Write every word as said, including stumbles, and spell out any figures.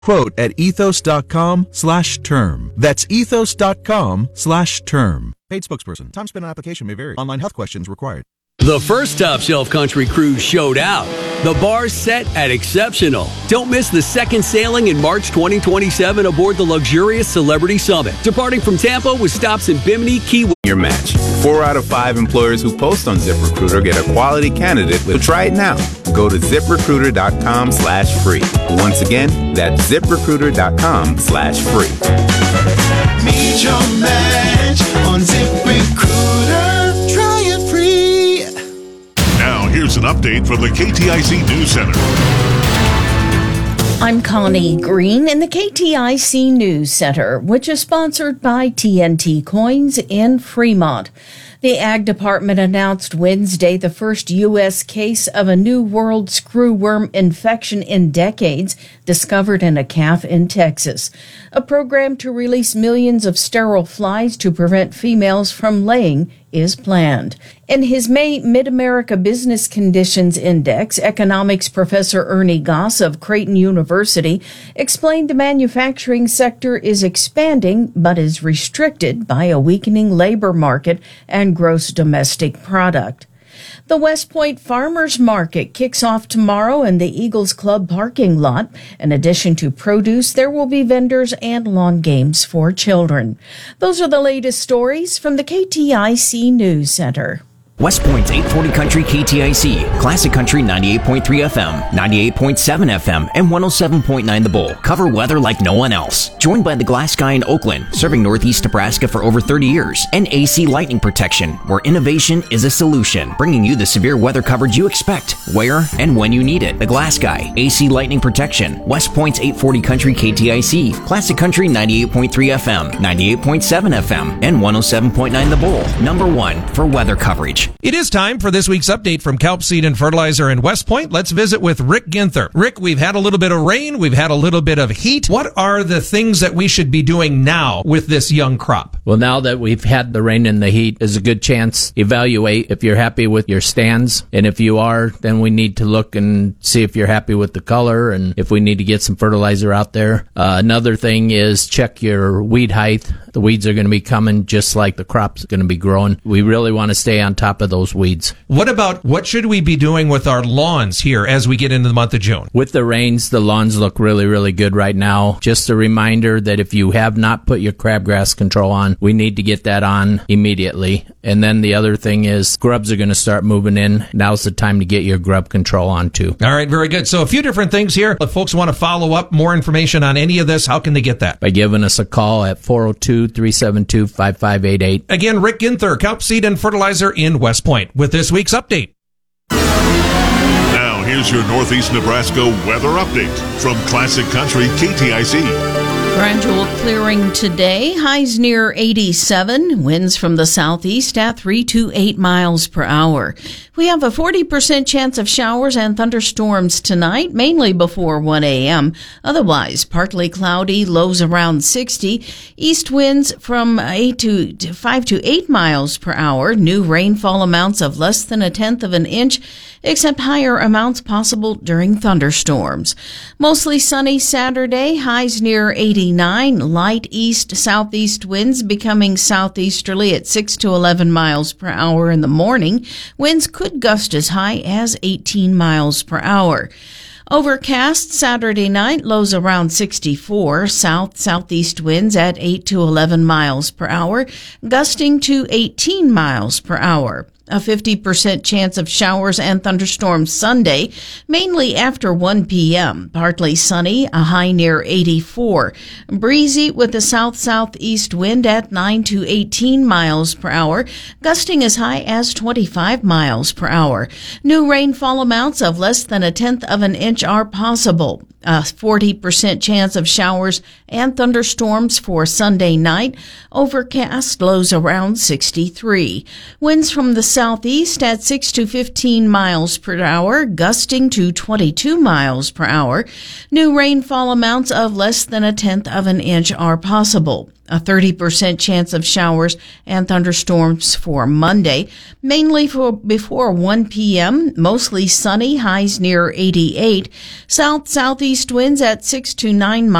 Quote at ethos.com slash term. That's ethos.com slash term. Paid spokesperson. Time spent on application may vary. Online health questions required. The first Top Shelf Country cruise showed out. The bar's set at exceptional. Don't miss the second sailing in March twenty twenty-seven aboard the luxurious Celebrity Summit, departing from Tampa with stops in Bimini, Key West. Your match. Four out of five employers who post on ZipRecruiter get a quality candidate. So try it now. Go to ZipRecruiter.com slash free. Once again, that's ZipRecruiter.com slash free. Meet your match on ZipRecruiter. Try it free. Now, here's an update from the K T I C News Center. I'm Connie Green in the K T I C News Center, which is sponsored by T N T Coins in Fremont. The Ag Department announced Wednesday the first U S case of a New World screwworm infection in decades discovered in a calf in Texas. A program to release millions of sterile flies to prevent females from laying is planned. In his May Mid-America Business Conditions Index, economics professor Ernie Goss of Creighton University explained the manufacturing sector is expanding but is restricted by a weakening labor market and gross domestic product. The West Point Farmers Market kicks off tomorrow in the Eagles Club parking lot. In addition to produce, there will be vendors and lawn games for children. Those are the latest stories from the K T I C News Center. West Point's eight forty Country K T I C, Classic Country ninety-eight point three F M, ninety-eight point seven F M, and one oh seven point nine The Bull cover weather like no one else. Joined by the Glass Guy in Oakland, serving Northeast Nebraska for over thirty years, and A C Lightning Protection, where innovation is a solution, bringing you the severe weather coverage you expect, where and when you need it. The Glass Guy, A C Lightning Protection, West Point's eight forty Country K T I C, Classic Country ninety-eight point three F M, ninety-eight point seven F M, and one oh seven point nine The Bull, number one for weather coverage. It is time for this week's update from Kelp Seed and Fertilizer in West Point. Let's visit with Rick Ginther. Rick, we've had a little bit of rain. We've had a little bit of heat. What are the things that we should be doing now with this young crop? Well, now that we've had the rain and the heat, there's a good chance evaluate if you're happy with your stands. And if you are, then we need to look and see if you're happy with the color and if we need to get some fertilizer out there. Uh, another thing is check your weed height. The weeds are going to be coming just like the crop's going to be growing. We really want to stay on top of those weeds. What about what should we be doing with our lawns here as we get into the month of June? With the rains, the lawns look really, really good right now. Just a reminder that if you have not put your crabgrass control on, we need to get that on immediately. And then the other thing is grubs are going to start moving in. Now's the time to get your grub control on too. All right, very good. So a few different things here. If folks want to follow up more information on any of this, how can they get that? By giving us a call at four oh two, three seven two, five five eight eight. Again, Rick Ginther, Kelp Seed and Fertilizer in West Point, with this week's update. Now, here's your Northeast Nebraska weather update from Classic Country K T I C. Gradual clearing today, highs near eighty-seven, winds from the southeast at three to eight miles per hour. We have a forty percent chance of showers and thunderstorms tonight, mainly before one a.m. Otherwise, partly cloudy, lows around sixty. East winds from eight to five to eight miles per hour. New rainfall amounts of less than a tenth of an inch, except higher amounts possible during thunderstorms. Mostly sunny Saturday, highs near eighty-nine. Light east-southeast winds becoming southeasterly at six to eleven miles per hour in the morning. Winds could gust as high as eighteen miles per hour. Overcast Saturday night, lows around sixty-four. South-southeast winds at eight to eleven miles per hour, gusting to eighteen miles per hour. A fifty percent chance of showers and thunderstorms Sunday, mainly after one p.m. Partly sunny, a high near eighty-four. Breezy with a south-southeast wind at nine to eighteen miles per hour, gusting as high as twenty-five miles per hour. New rainfall amounts of less than a tenth of an inch are possible. A forty percent chance of showers and thunderstorms for Sunday night. Overcast, lows around sixty-three. Winds from the south south-southeast at six to fifteen miles per hour, gusting to twenty-two miles per hour. New rainfall amounts of less than a tenth of an inch are possible. A thirty percent chance of showers and thunderstorms for Monday, mainly for before one p.m., mostly sunny, highs near eighty-eight. South-southeast winds at six to nine miles